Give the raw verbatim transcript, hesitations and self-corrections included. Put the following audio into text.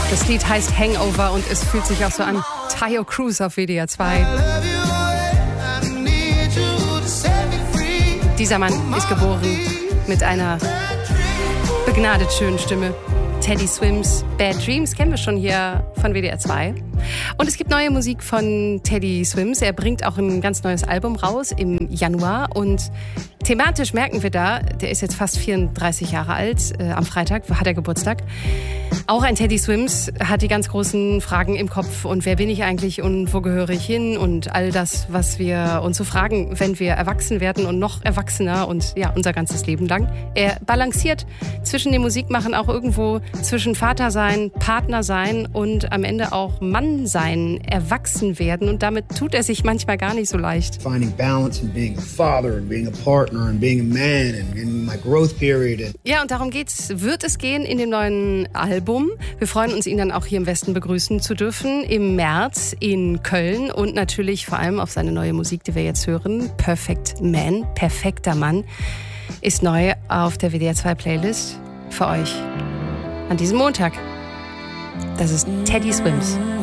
Das Lied heißt Hangover und es fühlt sich auch so an. Tayo Cruz auf W D R zwei. Dieser Mann ist geboren mit einer begnadet schönen Stimme. Teddy Swims Bad Dreams kennen wir schon hier von W D R zwei. Und es gibt neue Musik von Teddy Swims. Er bringt auch ein ganz neues Album raus im Januar. Und thematisch merken wir da, der ist jetzt fast vierunddreißig Jahre alt. Äh, am Freitag hat er Geburtstag. Auch ein Teddy Swims hat die ganz großen Fragen im Kopf. Und wer bin ich eigentlich und wo gehöre ich hin? Und all das, was wir uns so fragen, wenn wir erwachsen werden und noch erwachsener und ja, unser ganzes Leben lang. Er balanciert zwischen dem Musikmachen auch irgendwo zwischen Vater sein, Partner sein und am Ende auch Mann sein, erwachsen werden. Und damit tut er sich manchmal gar nicht so leicht. Finding balance in being a father and being a partner and being a man and in my growth period. Ja, und darum geht's, wird es gehen in dem neuen Album. Wir freuen uns, ihn dann auch hier im Westen begrüßen zu dürfen. Im März in Köln und natürlich vor allem auf seine neue Musik, die wir jetzt hören. Perfect Man, perfekter Mann, ist neu auf der W D R zwei Playlist für euch an diesem Montag. Das ist Teddy Swims.